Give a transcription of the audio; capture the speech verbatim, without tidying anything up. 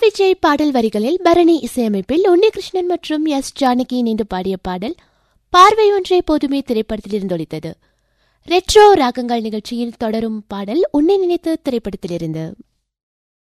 விஜய் பாடல் வரிகளில் பரணி இசையமைப்பில் உன்னிகிருஷ்ணன் மற்றும் எஸ் ஜானகி இணைந்து பாடிய பாடல் பார்வை ஒன்றே போதுமே திரைப்படத்தில் இருந்தொழித்தது. ரெட்ரோ ராகங்கள் நிகழ்ச்சியில் தொடரும் பாடல் உன்னை நினைத்து திரைப்படத்திலிருந்து.